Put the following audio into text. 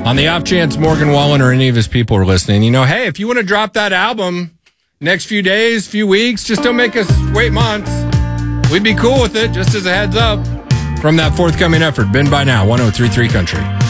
On the off chance Morgan Wallen or any of his people are listening, hey, if you want to drop that album next few days, few weeks, just don't make us wait months. We'd be cool with it, just as a heads up. From that forthcoming effort, Ben By Now, 103.3 Country.